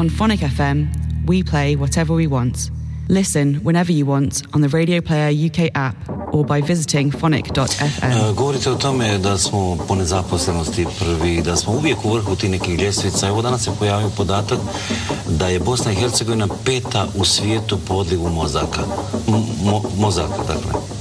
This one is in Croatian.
On Phonic FM, we play whatever we want. Listen whenever you want on the Radio Player UK app or by visiting phonic.fm. Govorite o tome da smo po nezaposlenosti prvi, da smo uvijek u vrhu tih nekih ljestvica. Evo danas se pojavio podatak da je Bosna i Hercegovina 5. u svijetu po odlivu mozaka. Mozaka, dakle.